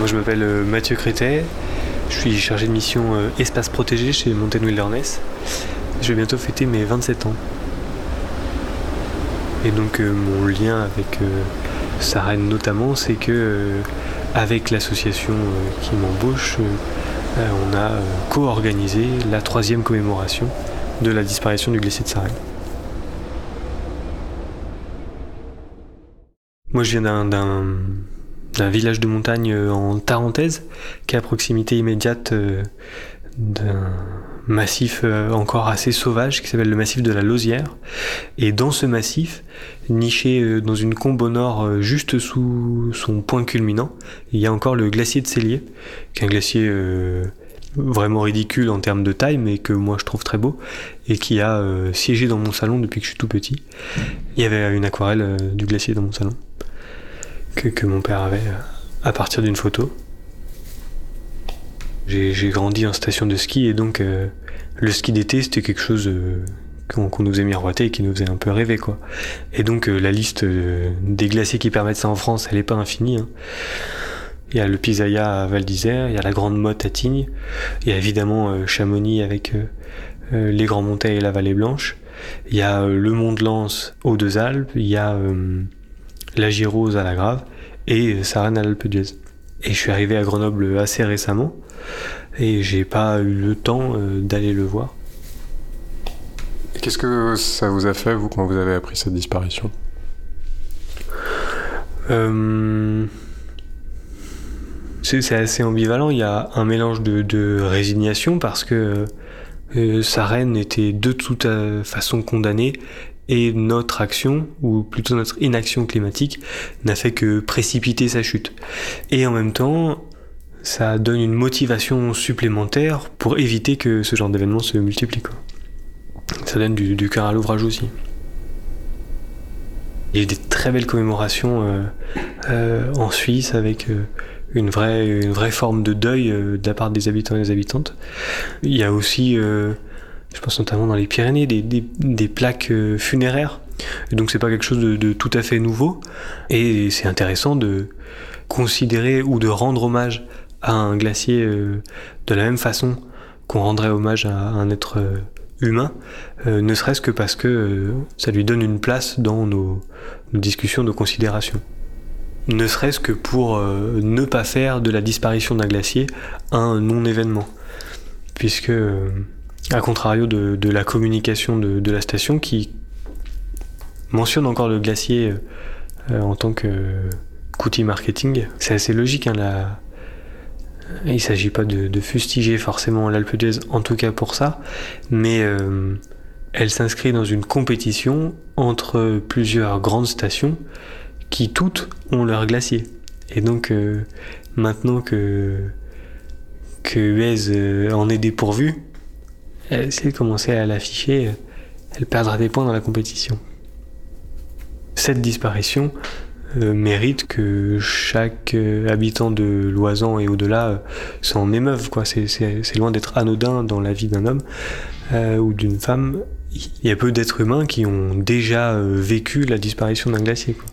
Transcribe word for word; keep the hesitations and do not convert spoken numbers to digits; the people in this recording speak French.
Moi je m'appelle euh, Mathieu Crétet, je suis chargé de mission euh, espace protégé chez Mountain Wilderness. Je vais bientôt fêter mes vingt-sept ans. Et donc euh, mon lien avec euh, Sarenne notamment, c'est que euh, avec l'association euh, qui m'embauche, euh, on a euh, co-organisé la troisième commémoration de la disparition du glacier de Sarenne. Moi je viens d'un, d'un, d'un village de montagne en Tarentaise, qui est à proximité immédiate euh, d'un massif euh, encore assez sauvage qui s'appelle le massif de la Lausière. Et dans ce massif, niché euh, dans une combe au nord euh, juste sous son point culminant, il y a encore le glacier de Cellier, qui est un glacier euh, vraiment ridicule en termes de taille, mais que moi je trouve très beau, et qui a euh, siégé dans mon salon depuis que je suis tout petit. Il y avait une aquarelle euh, du glacier dans mon salon, que, que mon père avait euh, à partir d'une photo. J'ai, j'ai grandi en station de ski et donc euh, le ski d'été c'était quelque chose euh, qu'on, qu'on nous faisait miroiter et qui nous faisait un peu rêver, quoi. Et donc euh, la liste euh, des glaciers qui permettent ça en France, elle est pas infinie, hein. Il y a le Pisaya à Val d'Isère, il y a la Grande Motte à Tignes, il y a évidemment euh, Chamonix avec euh, euh, les Grands Montets et la Vallée Blanche, il y a euh, le Mont de Lens aux Deux-Alpes, il y a euh, la Girose à la Grave et euh, Sarenne à l'Alpe d'Huez. Et je suis arrivé à Grenoble assez récemment et j'ai pas eu le temps euh, d'aller le voir. Et qu'est-ce que ça vous a fait, vous, quand vous avez appris cette disparition ? euh... c'est, c'est assez ambivalent. Il y a un mélange de, de résignation parce que euh, Sarenne était de toute façon condamnée et notre action, ou plutôt notre inaction climatique, n'a fait que précipiter sa chute. Et en même temps, ça donne une motivation supplémentaire pour éviter que ce genre d'événement se multiplie, quoi. Ça donne du, du cœur à l'ouvrage aussi. Il y a eu des très belles commémorations euh, euh, en Suisse avec euh, une, vraie, une vraie forme de deuil euh, de la part des habitants et des habitantes. Il y a aussi... Euh, je pense notamment dans les Pyrénées, des, des, des plaques euh, funéraires. Et donc c'est pas quelque chose de, de tout à fait nouveau. Et c'est intéressant de considérer ou de rendre hommage à un glacier euh, de la même façon qu'on rendrait hommage à un être euh, humain, euh, ne serait-ce que parce que euh, ça lui donne une place dans nos, nos discussions, nos considérations. Ne serait-ce que pour euh, ne pas faire de la disparition d'un glacier un non-événement. Puisque... Euh, à contrario de, de la communication de, de la station qui mentionne encore le glacier euh, en tant que, qu'outil marketing. C'est assez logique, hein, la... il ne s'agit pas de, de fustiger forcément l'Alpe d'Huez, en tout cas pour ça, mais euh, elle s'inscrit dans une compétition entre plusieurs grandes stations qui toutes ont leur glacier. Et donc euh, maintenant que, que Huez euh, en est dépourvu, si elle commençait à l'afficher, elle perdra des points dans la compétition. Cette disparition euh, mérite que chaque euh, habitant de Loisan et au-delà euh, s'en émeuve, quoi. C'est, c'est, c'est loin d'être anodin dans la vie d'un homme euh, ou d'une femme. Il y a peu d'êtres humains qui ont déjà euh, vécu la disparition d'un glacier, quoi.